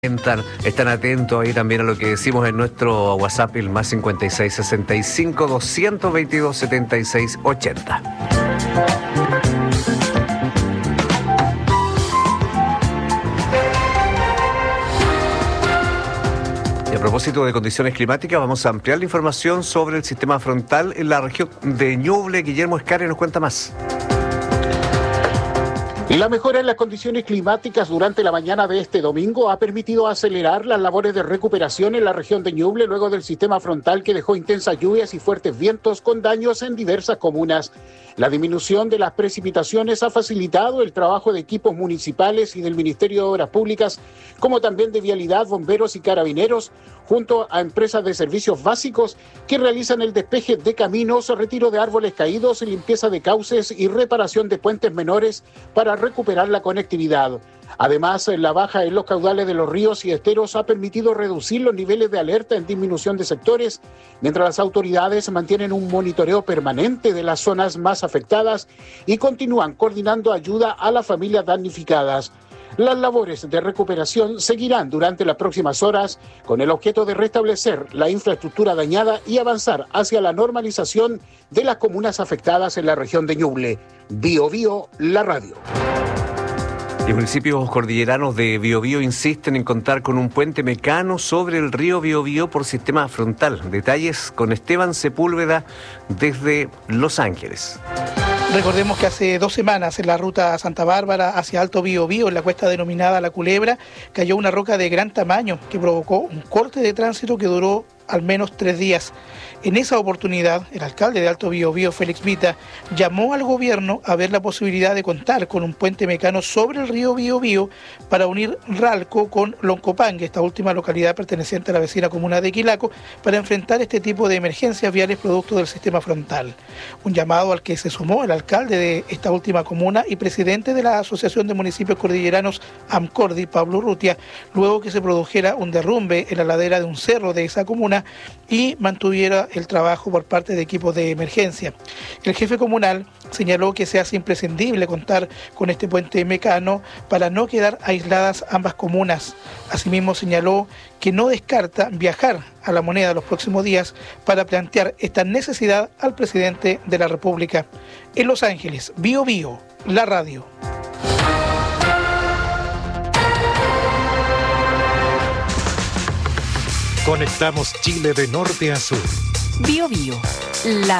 Están atentos ahí también a lo que decimos en nuestro WhatsApp, el más 56 65 222 76 80. Y a propósito de condiciones climáticas, vamos a ampliar la información sobre el sistema frontal en la región de Ñuble. Guillermo Escari nos cuenta más. La mejora en las condiciones climáticas durante la mañana de este domingo ha permitido acelerar las labores de recuperación en la región de Ñuble luego del sistema frontal que dejó intensas lluvias y fuertes vientos con daños en diversas comunas. La disminución de las precipitaciones ha facilitado el trabajo de equipos municipales y del Ministerio de Obras Públicas, como también de Vialidad, Bomberos y Carabineros, junto a empresas de servicios básicos que realizan el despeje de caminos, retiro de árboles caídos, limpieza de cauces y reparación de puentes menores para recuperar la conectividad. Además, la baja en los caudales de los ríos y esteros ha permitido reducir los niveles de alerta en disminución de sectores, mientras las autoridades mantienen un monitoreo permanente de las zonas más afectadas y continúan coordinando ayuda a las familias damnificadas. Las labores de recuperación seguirán durante las próximas horas con el objeto de restablecer la infraestructura dañada y avanzar hacia la normalización de las comunas afectadas en la región de Ñuble. Biobío, la radio. Los municipios cordilleranos de Biobío insisten en contar con un puente mecano sobre el río Biobío por sistema frontal. Detalles con Esteban Sepúlveda desde Los Ángeles. Recordemos que hace 2 semanas en la ruta Santa Bárbara hacia Alto Biobío, en la cuesta denominada La Culebra, cayó una roca de gran tamaño que provocó un corte de tránsito que duró al menos 3 días. En esa oportunidad, el alcalde de Alto Biobío, Félix Vita, llamó al gobierno a ver la posibilidad de contar con un puente mecano sobre el río Biobío para unir Ralco con Loncopangue, esta última localidad perteneciente a la vecina comuna de Quilaco, para enfrentar este tipo de emergencias viales producto del sistema frontal. Un llamado al que se sumó el alcalde de esta última comuna y presidente de la Asociación de Municipios Cordilleranos, AMCORDI, Pablo Urrutia, luego que se produjera un derrumbe en la ladera de un cerro de esa comuna y mantuviera el trabajo por parte de equipos de emergencia. El jefe comunal señaló que se hace imprescindible contar con este puente mecano para no quedar aisladas ambas comunas. Asimismo señaló que no descarta viajar a La Moneda los próximos días para plantear esta necesidad al presidente de la República. En Los Ángeles, Biobío, la radio. Conectamos Chile de norte a sur. Biobío, la